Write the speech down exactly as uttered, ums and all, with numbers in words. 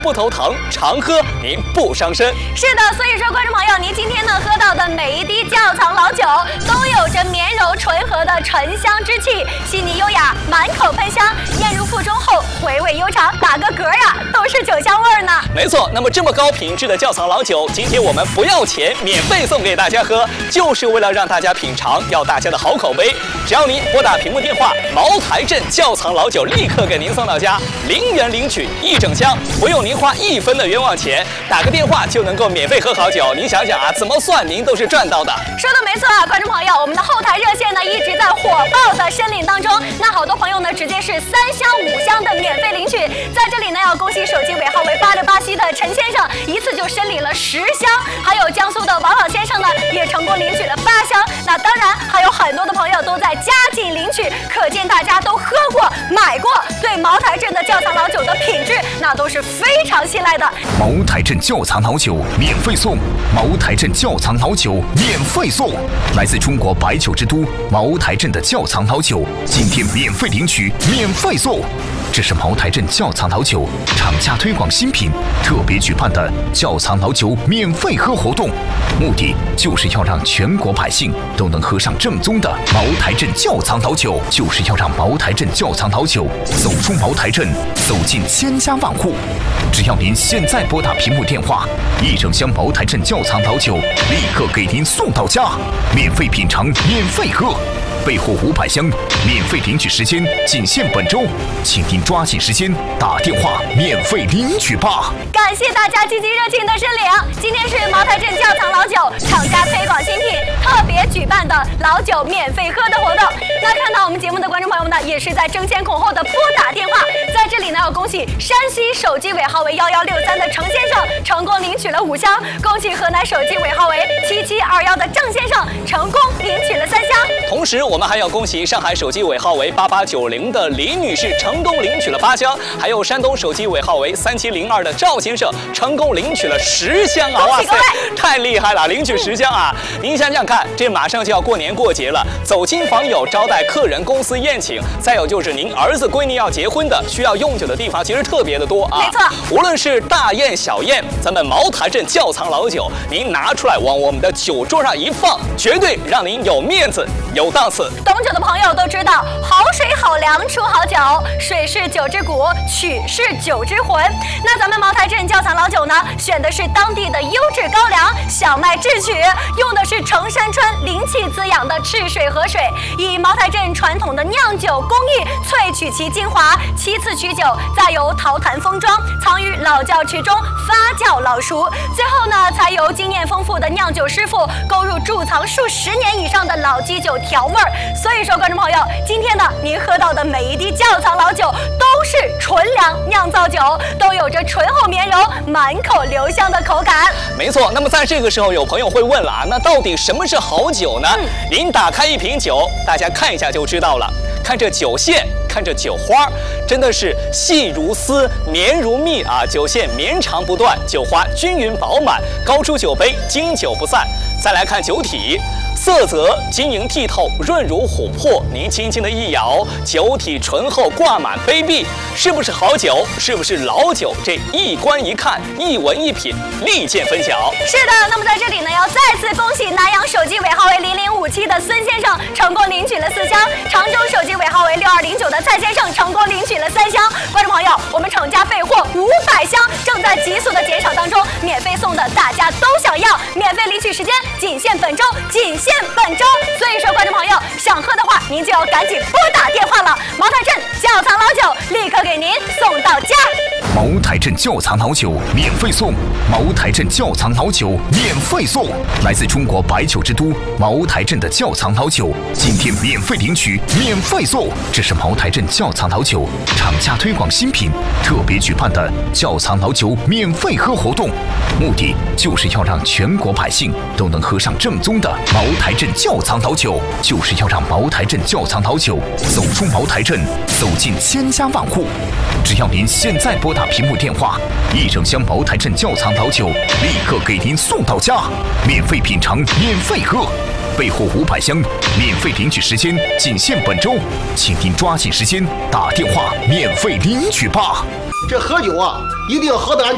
不头疼，常喝您不伤身。 是的，所以说观众朋友，您今天呢喝到的每一滴窖藏老酒，都有着绵柔醇和的醇香之气，细腻优雅，满口喷香，咽入腹中后回味悠长，打个嗝呀都是酒香味儿呢。 没错，那么这么高品质的窖藏老酒，今天我们不要钱，免费送给大家喝，就是为了让大家品尝，要大家的好口碑。只要您拨打屏幕电话，茅台镇窖藏老酒立刻给您送到家，零元领取一整箱，不用您花一分的冤枉钱，打个电话就能够免费喝好酒。您想想啊，怎么算您都是赚到的。 说的没错啊，观众朋友，我们的后台热线呢一直在火爆的申领当中。那好多朋友呢直接是三箱五箱的免费领取，在这里呢要恭喜手机尾号为八六八七的陈先生，一次就申领了十箱，还有江苏的王老先生呢也成功领取了八箱。那当然还有很多的朋友都在加紧领取，可见大家都喝过、买过，对茅台镇的窖藏老酒的品质那都是非常信赖的。 茅台镇窖藏老酒免费送，茅台镇窖藏老酒免费送，来自中国白酒之都茅台镇的窖藏老酒，今天免费领取，免费送。这是茅台镇窖藏老酒厂家推广新品特别举办的窖藏老酒免费喝活动，目的就是要让全国百姓都能喝上正宗的茅台镇窖藏老酒，就是要让茅台镇窖藏老酒走出茅台镇，走进千家万户。只要您现在拨打屏幕电话，一整箱茅台镇窖藏老酒立刻给您送到家，免费品尝，免费喝。备货五百箱，免费领取时间仅限本周，请您抓紧时间打电话免费领取吧！ 感谢大家积极热情的申领。今天是茅台镇窖藏老酒厂家推广新品特别举办的老酒免费喝的活动。那看到我们节目的观众朋友们呢，也是在争先恐后的拨打电话。在这里呢，要恭喜山西手机尾号为幺幺六三的程先生成功领取了五箱，恭喜河南手机尾号为七七二幺的郑先生成功领取了三箱。 同时，我们还要恭喜上海手机尾号为八八九零的李女士成功领取了八箱，还有山东手机尾号为三七零二的赵先生成功领取了十箱啊！哇塞，太厉害了，领取十箱啊！您想想看，这马上就要过年过节了，走亲访友、招待客人、公司宴请，再有就是您儿子闺女要结婚的，需要用酒的地方其实特别的多啊。 没错， 无论是大宴小宴，咱们茅台镇窖藏老酒，您拿出来往我们的酒桌上一放，绝对让您有面子、有档次。 懂酒的朋友都知道，好水好粮出好酒，水是酒之骨，曲是酒之魂。那咱们茅台镇窖藏老酒呢，选的是当地的优质高粱小麦制曲，用的是成山川灵气滋养的赤水河水，以茅台镇传统的酿酒工艺萃取其精华，其次取酒，再由陶坛封装，藏于老窖池中发酵老熟，最后呢，才由经验丰富的酿酒师傅勾入贮藏数十年以上的老基酒调味儿。所以说，观众朋友，今天呢，您喝到的每一滴窖藏老酒都是纯粮酿造酒，都有着醇厚绵柔、满口留香的口感。 没错，那么在这个时候，有朋友会问了啊，那到底什么是好酒呢？嗯、您打开一瓶酒，大家看一下就知道了。看这酒线，看这酒花，真的是细如丝，绵如蜜啊！酒线绵长不断，酒花均匀饱满，高出酒杯，经久不散。再来看酒体。色泽晶莹剔透，润如琥珀。您轻轻的一摇，酒体醇厚，挂满杯壁，是不是好酒？是不是老酒？这一观一看，一闻一品，立见分晓。 是的，那么在这里呢，要再次恭喜南阳手机尾号为零零五七的孙先生成功领取了四箱，常州手机尾号为六二零九的蔡先生成功领取了三箱。观众朋友，我们厂家备货五百箱，正在急速的减少当中，免费送的大家都想要，免费领取时间仅限本周，仅限本周。所以说，观众朋友想喝的话，您就要赶紧拨打电话了。茅台镇窖藏老酒立刻给您送到家。 茅台镇窖藏老酒免费送，茅台镇窖藏老酒免费送，来自中国白酒之都茅台镇的窖藏老酒，今天免费领取，免费送。这是茅台镇窖藏老酒厂家推广新品特别举办的窖藏老酒免费喝活动，目的就是要让全国百姓都能喝上正宗的茅台镇窖藏老酒，就是要让茅台镇窖藏老酒走出茅台镇，走进千家万户。只要您现在拨打屏幕电话，一整箱茅台镇窖藏老酒立刻给您送到家，免费品尝，免费喝。备货五百箱，免费领取时间仅限本周，请您抓紧时间打电话免费领取吧。 这喝酒啊，一定要喝得安全。